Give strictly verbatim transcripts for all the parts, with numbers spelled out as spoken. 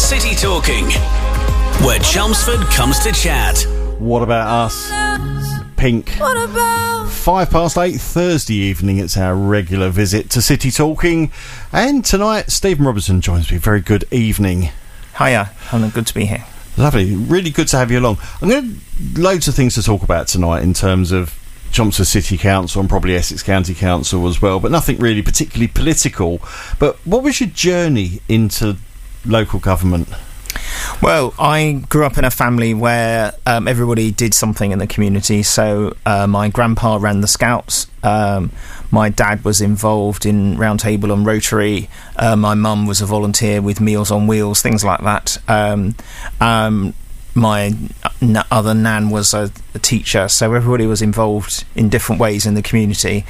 City Talking, where Chelmsford comes to chat. What about us? Pink. What about? Five past eight, Thursday evening. It's our regular visit to City Talking. And tonight, Stephen Robertson joins me. Very good evening. Hiya, and good to be here. Lovely. Really good to have you along. I'm going to loads of things to talk about tonight in terms of Chelmsford City Council and probably Essex County Council as well, but nothing really particularly political. But what was your journey into local government? Well, I grew up in a family where um, everybody did something in the community. So uh, my grandpa ran the Scouts. Um, my dad was involved in Round Table and Rotary. Uh, my mum was a volunteer with Meals on Wheels, things like that. Um, um, my n- other nan was a, a teacher, so everybody was involved in different ways in the community,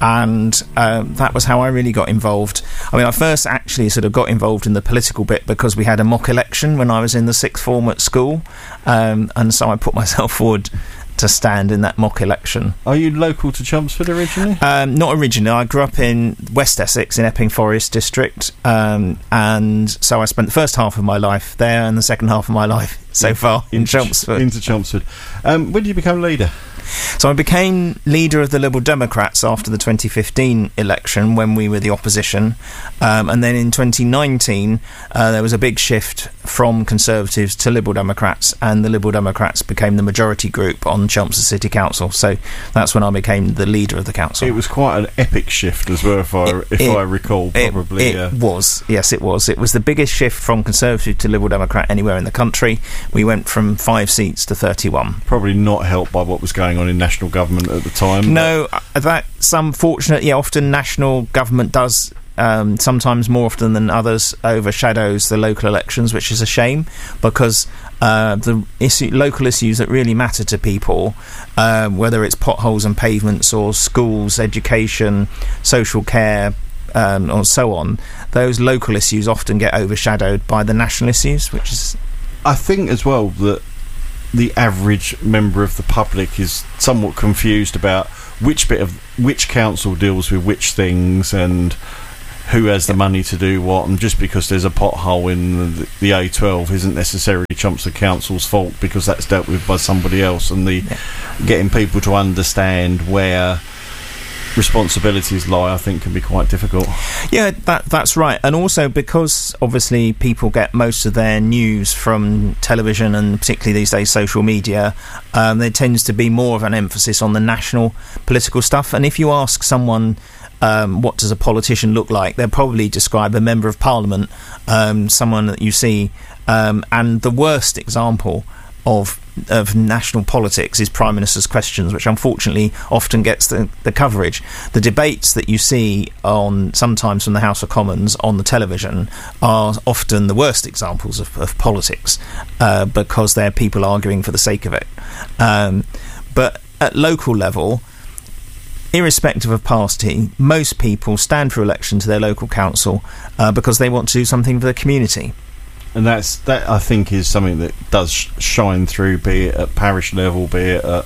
and um, that was how I really got involved. I mean, I first actually sort of got involved in the political bit because we had a mock election when I was in the sixth form at school, um, and so I put myself forward to stand in that mock election. Are you local to Chelmsford originally? Um, not originally. I grew up in West Essex in Epping Forest district, um, and so I spent the first half of my life there and the second half of my life so far in into, Chelmsford. Into Chelmsford. Um, when did you become leader? So I became leader of the Liberal Democrats after the twenty fifteen election when we were the opposition, um, and then in twenty nineteen uh, there was a big shift from Conservatives to Liberal Democrats, and the Liberal Democrats became the majority group on Chelmsford City Council. So that's when I became the leader of the council. It was quite an epic shift as well, if I, it, if it, I recall, probably. It, it yeah. was, yes it was. It was the biggest shift from Conservative to Liberal Democrat anywhere in the country. We went from five seats to thirty-one. Probably not helped by what was going on in national government at the time. No, that's unfortunate. Yeah, often national government does, um, sometimes more often than others, overshadows the local elections, which is a shame, because uh, the issue, local issues that really matter to people, uh, whether it's potholes and pavements or schools, education, social care, um, or so on, those local issues often get overshadowed by the national issues, which is... I think as well that the average member of the public is somewhat confused about which bit of which council deals with which things and who has the money to do what, and just because there's a pothole in the, the A twelve isn't necessarily Chelmsford Council's fault because that's dealt with by somebody else, and the yeah. getting people to understand where responsibilities lie, I think, can be quite difficult. Yeah, that that's right. And also because obviously people get most of their news from television and particularly these days social media, um, there tends to be more of an emphasis on the national political stuff. And if you ask someone um, what does a politician look like, they'll probably describe a member of parliament, um, someone that you see, um, and the worst example of of national politics is Prime Minister's Questions, which unfortunately often gets the, the coverage. The debates that you see on sometimes from the House of Commons on the television are often the worst examples of, of politics, uh, because they're people arguing for the sake of it. Um, but at local level, irrespective of party, most people stand for election to their local council uh, because they want to do something for the community. And that's that. I think is something that does shine through, be it at parish level, be it at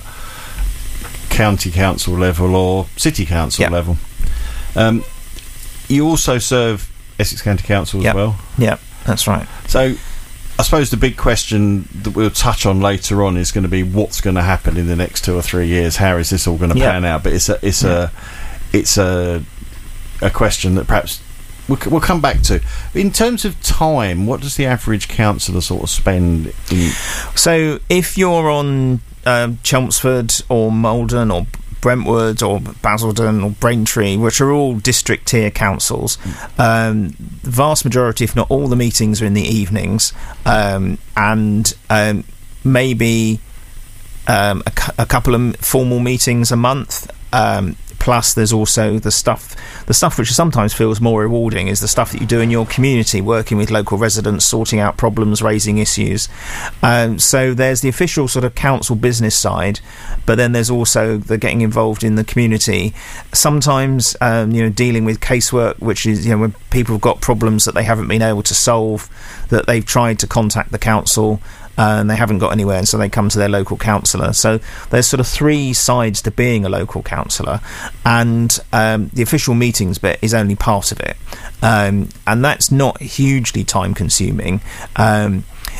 county council level or city council yep. level. Um, you also serve Essex County Council as yep. well. Yeah, that's right. So, I suppose the big question that we'll touch on later on is going to be what's going to happen in the next two or three years. How is this all going to yep. pan out? But it's a, it's yep. a, it's a, a question that perhaps. We'll, we'll come back to. In terms of time, what does the average councillor sort of spend in? So if you're on um, Chelmsford or Malden or Brentwood or Basildon or Braintree, which are all district tier councils, um, the vast majority, if not all the meetings are in the evenings, um, and um, maybe um, a, cu- a couple of formal meetings a month. Um, Plus, there's also the stuff, the stuff which sometimes feels more rewarding is the stuff that you do in your community, working with local residents, sorting out problems, raising issues. Um, so there's the official sort of council business side, but then there's also the getting involved in the community. Sometimes, um, you know, dealing with casework, which is, you know, when people have got problems that they haven't been able to solve, that they've tried to contact the council. uh, and they haven't got anywhere, and so they come to their local councillor. So there's sort of three sides to being a local councillor, and um, the official meetings bit is only part of it, um, and that's not hugely time consuming. Um,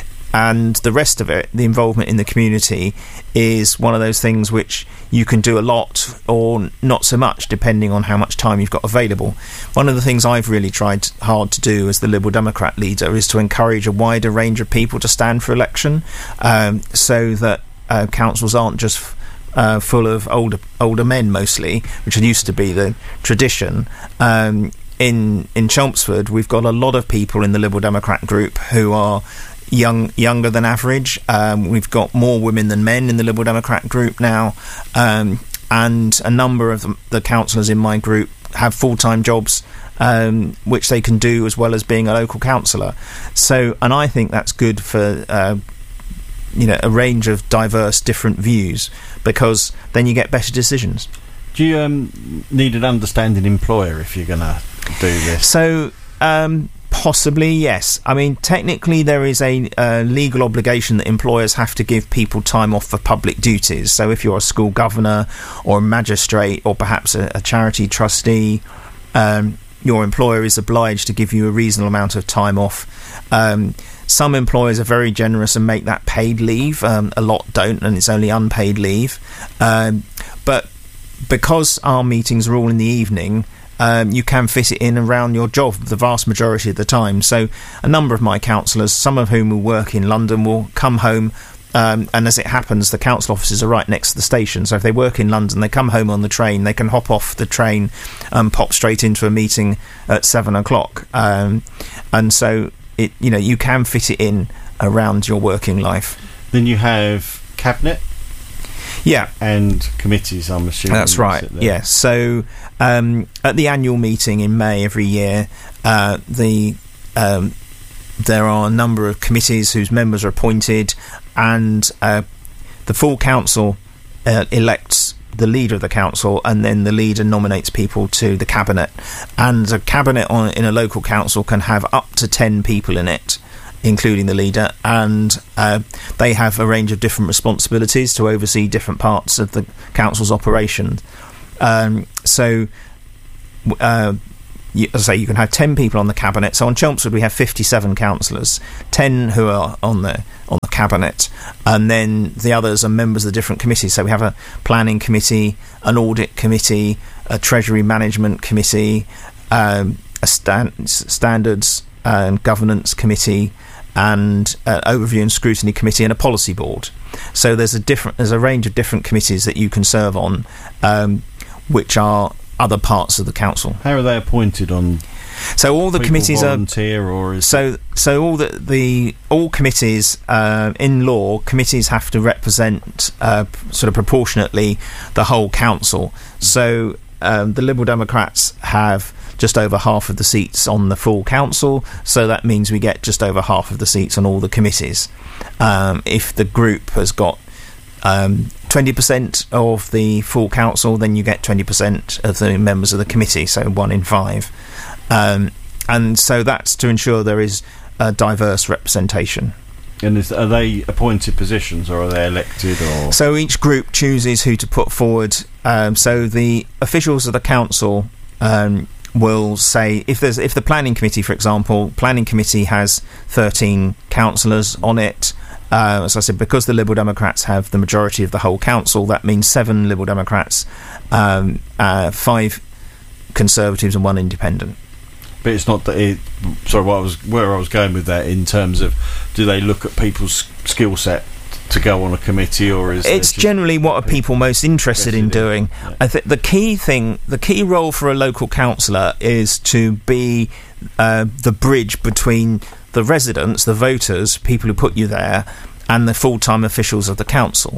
And the rest of it, the involvement in the community, is one of those things which you can do a lot or not so much, depending on how much time you've got available. One of the things I've really tried hard to do as the Liberal Democrat leader is to encourage a wider range of people to stand for election, um, so that uh, councils aren't just uh, full of older older men mostly, which used to be the tradition. Um, in in Chelmsford, we've got a lot of people in the Liberal Democrat group who are young younger than average. Um, we've got more women than men in the Liberal Democrat group now, um, and a number of the, the councillors in my group have full-time jobs, um, which they can do as well as being a local councillor. So, and I think that's good for uh, you know, a range of diverse different views, because then you get better decisions. Do you um, need an understanding employer if you're going to do this? So um possibly, yes. I mean, technically there is a uh, legal obligation that employers have to give people time off for public duties. So if you're a school governor or a magistrate or perhaps a, a charity trustee, um, your employer is obliged to give you a reasonable amount of time off. Um, some employers are very generous and make that paid leave. Um, a lot don't, and it's only unpaid leave. Um, but because our meetings are all in the evening, Um, you can fit it in around your job the vast majority of the time. So a number of my councillors, some of whom will work in London, will come home, um, and as it happens, the council offices are right next to the station. So if they work in London, they come home on the train, they can hop off the train and pop straight into a meeting at seven o'clock. Um, and so, it you know, you can fit it in around your working life. Then you have cabinet. Yeah. And committees, I'm assuming. That's right, yeah. So um, at the annual meeting in May every year, uh, the um, there are a number of committees whose members are appointed, and uh, the full council uh, elects the leader of the council, and then the leader nominates people to the cabinet. And a cabinet on, in a local council can have up to ten people in it, including the leader, and uh, they have a range of different responsibilities to oversee different parts of the council's operation. Um, so, uh, you, as I say, you can have ten people on the cabinet. So on Chelmsford we have fifty-seven councillors, ten who are on the on the cabinet, and then the others are members of the different committees. So we have a planning committee, an audit committee, a treasury management committee, um, a stand, standards and governance committee, and an overview and scrutiny committee, and a policy board. So there's a different there's a range of different committees that you can serve on, um, which are other parts of the council. How are they appointed? On so all the committees volunteer, are or is so so all the, the all committees uh, in law, committees have to represent uh, sort of proportionately the whole council. So um, the Liberal Democrats have just over half of the seats on the full council, so that means we get just over half of the seats on all the committees. Um, if the group has got um, twenty percent of the full council, then you get twenty percent of the members of the committee, so one in five. Um, and so that's to ensure there is a diverse representation. And is, are they appointed positions, or are they elected? Or so each group chooses who to put forward. Um, so the officials of the council um, will say, if there's if the planning committee, for example, planning committee has thirteen councillors on it. Uh, as I said, because the Liberal Democrats have the majority of the whole council, that means seven Liberal Democrats, um, uh, five Conservatives, and one Independent. But it's not that. It, sorry, what I was where I was going with that in terms of, do they look at people's skill set to go on a committee, or is it's generally what are people most interested in doing? Yeah. I think the key thing, the key role for a local councillor is to be uh, the bridge between the residents, the voters, people who put you there, and the full-time officials of the council.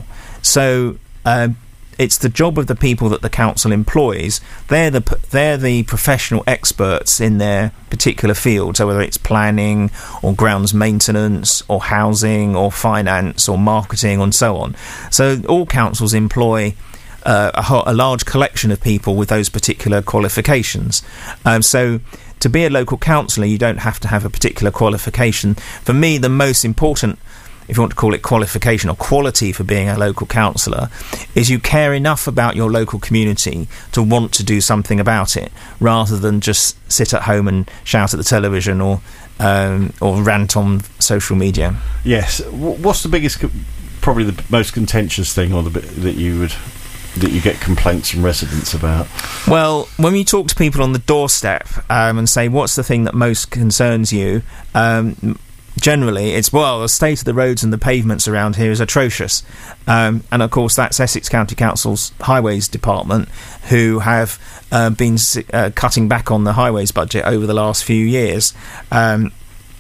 So uh, it's the job of the people that the council employs. They're the they're the professional experts in their particular field. So whether it's planning or grounds maintenance or housing or finance or marketing and so on. So all councils employ uh, a, ho- a large collection of people with those particular qualifications. Um, so to be a local councillor, you don't have to have a particular qualification. For me, the most important if you want to call it qualification or quality for being a local councillor, is you care enough about your local community to want to do something about it, rather than just sit at home and shout at the television or um, or rant on social media. Yes. What's the biggest, probably the most contentious thing, or the bit that you would that you get complaints from residents about? Well, when we talk to people on the doorstep um, and say, what's the thing that most concerns you, um, generally it's, well, the state of the roads and the pavements around here is atrocious. Um, and of course that's Essex County Council's Highways Department, who have uh, been uh, cutting back on the highways budget over the last few years. Um,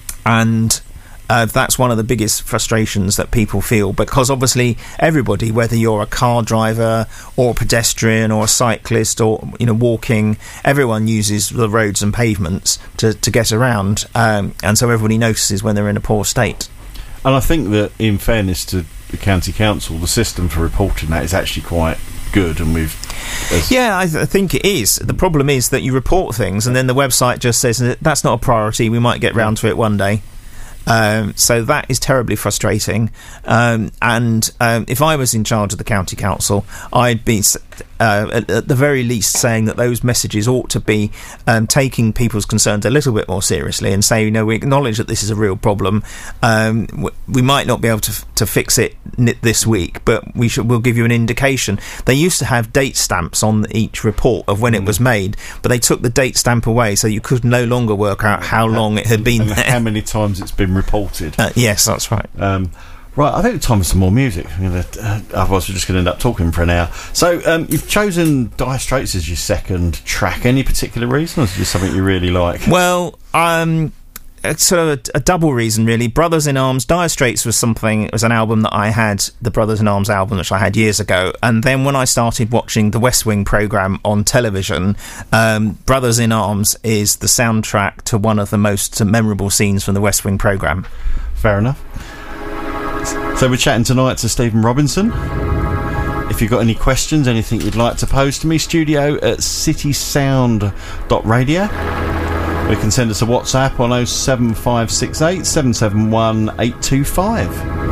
and Uh, that's one of the biggest frustrations that people feel, because obviously everybody, whether you're a car driver or a pedestrian or a cyclist or, you know, walking, everyone uses the roads and pavements to, to get around, um, and so everybody notices when they're in a poor state. And I think that, in fairness to the county council, the system for reporting that is actually quite good, and we've yeah I, th- I think it is. The problem is that you report things and then the website just says that's not a priority, we might get round to it one day. Um, so that is terribly frustrating. Um, and um, if I was in charge of the county council, I'd be, uh, at, at the very least, saying that those messages ought to be um, taking people's concerns a little bit more seriously, and say, you know, we acknowledge that this is a real problem. Um, w- we might not be able to f- to fix it n- this week, but we should. We'll give you an indication. They used to have date stamps on each report of when mm. it was made, but they took the date stamp away, so you could no longer work out how long it had been and there. How many times it's been reported. Uh, yes, that's right. Um, right, I think it's time for some more music. I'm gonna, uh, otherwise we're just going to end up talking for an hour. So um, you've chosen Dire Straits as your second track. Any particular reason, or is it just something you really like? Well, um, it's sort of a, a double reason, really. Brothers in Arms, Dire Straits was something, it was an album that I had, the Brothers in Arms album, which I had years ago, and then when I started watching the West Wing programme on television, um, Brothers in Arms is the soundtrack to one of the most memorable scenes from the West Wing programme. Fair enough. So we're chatting tonight to Stephen Robinson. If you've got any questions, anything you'd like to pose to me, studio at citysound dot radio. You can send us a WhatsApp on oh seven five six eight, seven seven one, eight two five.